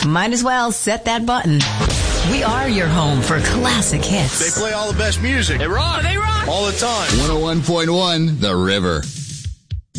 Might as well set that button. We are your home for classic hits. They play all the best music. They rock. All the time. 101.1 The River.